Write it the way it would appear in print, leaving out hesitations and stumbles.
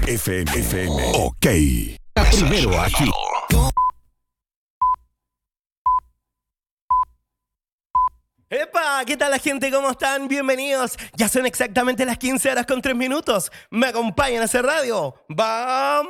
FM. Ok. Primero aquí. ¡Epa! ¿Qué tal la gente? ¿Cómo están? Bienvenidos. Ya son exactamente las 15 horas con 3 minutos. ¿Me acompañan a hacer radio? ¡Vamos!